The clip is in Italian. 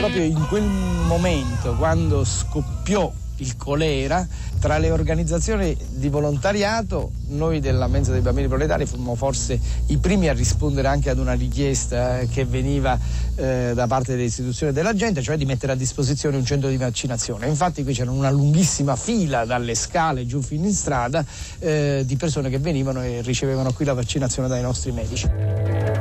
proprio in quel momento, quando scoppiò il colera, tra le organizzazioni di volontariato, noi della Mensa dei Bambini Proletari fummo forse i primi a rispondere anche ad una richiesta che veniva da parte delle istituzioni della gente, cioè di mettere a disposizione un centro di vaccinazione. Infatti qui c'era una lunghissima fila dalle scale giù fino in strada di persone che venivano e ricevevano qui la vaccinazione dai nostri medici.